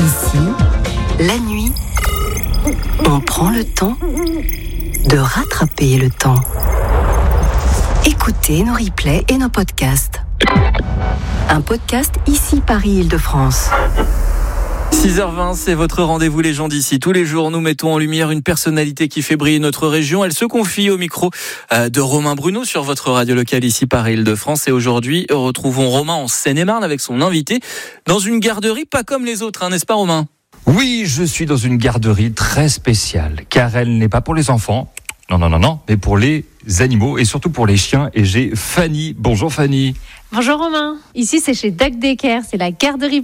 Ici, la nuit, on prend le temps de rattraper le temps. Écoutez nos replays et nos podcasts. Un podcast Ici Paris-Île-de-France. 6h20, c'est votre rendez-vous les gens d'ici. Tous les jours, nous mettons en lumière une personnalité qui fait briller notre région. Elle se confie au micro de Romain Bruno sur votre radio locale ici Paris-Île-de-France. Et aujourd'hui, retrouvons Romain en Seine-et-Marne avec son invité dans une garderie pas comme les autres, n'est-ce pas Romain ? Oui, je suis dans une garderie très spéciale, car elle n'est pas pour les enfants, non, mais pour les animaux et surtout pour les chiens. Et j'ai Fanny. Bonjour Fanny. Bonjour Romain. Ici c'est chez Duck Daycare, c'est la garderie